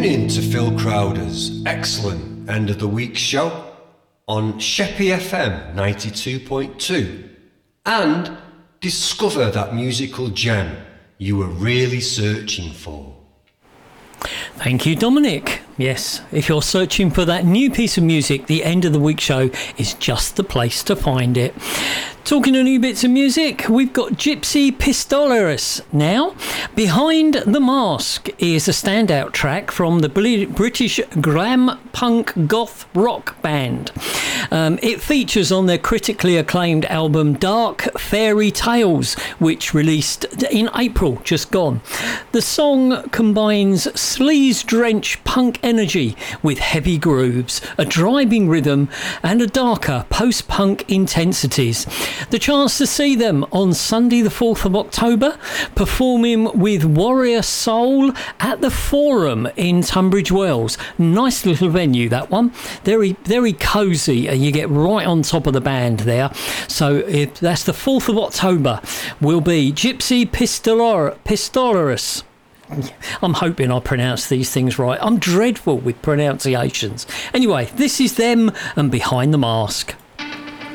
in to Phil Crowder's excellent End of the Week show on Sheppey FM 92.2 and discover that musical gem you were really searching for. Thank you, Dominic. Yes, if you're searching for that new piece of music, the End of the Week show is just the place to find it. Talking of new bits of music, we've got Gypsy Pistoleros now. Behind the Mask is a standout track from the British glam punk goth rock band. It features on their critically acclaimed album Dark Fairy Tales, which released in April, just gone. The song combines sleaze-drenched punk energy with heavy grooves, a driving rhythm and a darker post-punk intensities. The chance to see them on Sunday the 4th of October performing with Warrior Soul at the Forum in Tunbridge Wells. Nice little venue, that one. Very, very cosy, and you get right on top of the band there. So if that's the 4th of October, will be Gypsy Pistoleros. I'm hoping I pronounce these things right. I'm dreadful with pronunciations. Anyway, this is them and Behind the Mask.